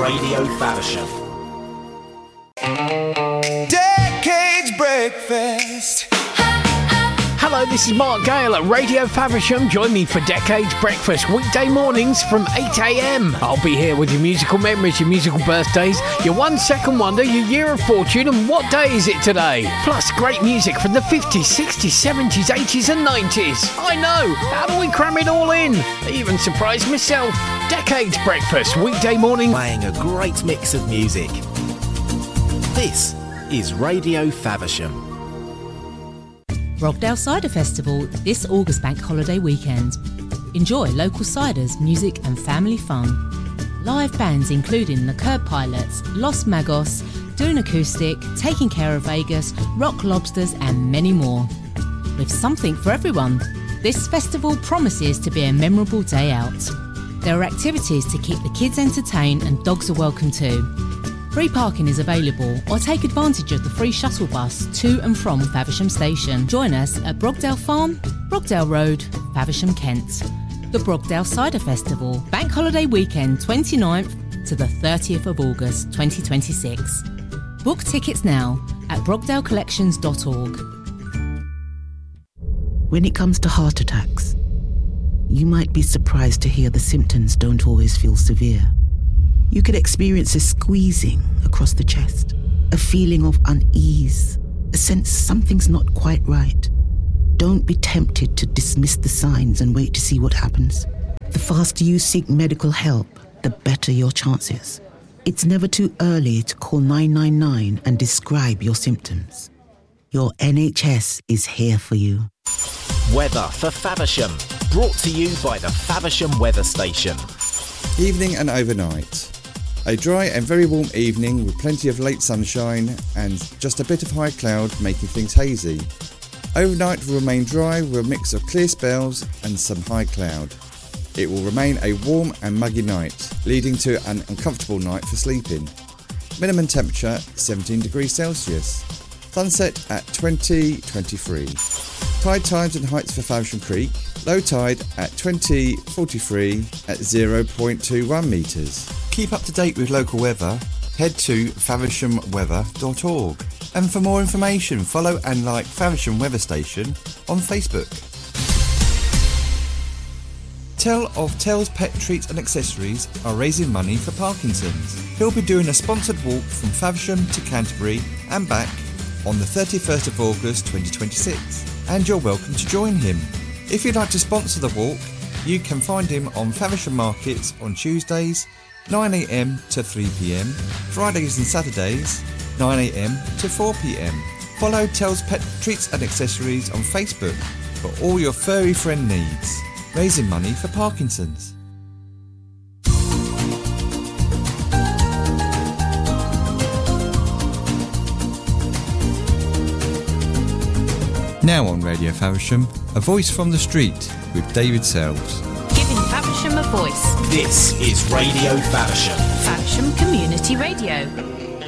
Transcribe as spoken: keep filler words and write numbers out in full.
Radio Faversham. Decades Breakfast. Hello, this is Mark Gale at Radio Faversham. Join me for Decades Breakfast, weekday mornings from eight a.m. I'll be here with your musical memories, your musical birthdays, your one second wonder, your year of fortune, and what day is it today? Plus great music from the fifties, sixties, seventies, eighties and nineties. I know, how do we cram it all in? I even surprised myself. Decades Breakfast, weekday morning. Playing a great mix of music. This is Radio Faversham. Brogdale Cider Festival this August bank holiday weekend. Enjoy local ciders, music and family fun. Live bands including the Curb Pilots, Los Magos, Dune Acoustic, Taking Care of Vegas, Rock Lobsters and many more. With something for everyone, this festival promises to be a memorable day out. There are activities to keep the kids entertained and dogs are welcome too. Free parking is available, or take advantage of the free shuttle bus to and from Faversham Station. Join us at Brogdale Farm, Brogdale Road, Faversham, Kent. The Brogdale Cider Festival, bank holiday weekend twenty-ninth to the thirtieth of August twenty twenty-six. Book tickets now at brogdale collections dot org. When it comes to heart attacks, you might be surprised to hear the symptoms don't always feel severe. You could experience a squeezing across the chest, a feeling of unease, a sense something's not quite right. Don't be tempted to dismiss the signs and wait to see what happens. The faster you seek medical help, the better your chances. It's never too early to call nine nine nine and describe your symptoms. Your N H S is here for you. Weather for Faversham, brought to you by the Faversham Weather Station. Evening and overnight. A dry and very warm evening with plenty of late sunshine and just a bit of high cloud making things hazy. Overnight will remain dry with a mix of clear spells and some high cloud. It will remain a warm and muggy night, leading to an uncomfortable night for sleeping. Minimum temperature seventeen degrees Celsius. Sunset at twenty twenty-three. Tide times and heights for Faversham Creek. Low tide at twenty forty-three at zero point two one metres. Keep up to date with local weather. Head to faversham weather dot org. And for more information, follow and like Faversham Weather Station on Facebook. Tell of Tell's Pet Treats and Accessories are raising money for Parkinson's. He'll be doing a sponsored walk from Faversham to Canterbury and back on the thirty-first of August twenty twenty-six. And you're welcome to join him. If you'd like to sponsor the walk, you can find him on Faversham Markets on Tuesdays, nine a.m. to three p.m, Fridays and Saturdays, nine a.m. to four p.m. Follow Tell's Pet Treats and Accessories on Facebook for all your furry friend needs. Raising money for Parkinson's. Now on Radio Faversham, a voice from the street with David Selves. Giving Faversham a voice. This is Radio Faversham. Faversham Community Radio.